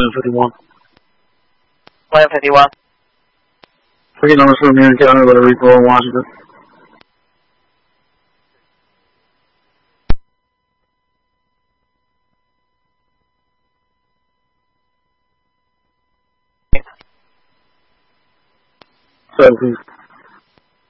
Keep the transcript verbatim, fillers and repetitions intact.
fifty-one. Plan fifty-one. Freaking on the Southern County with a repo in Washington. Seventeen.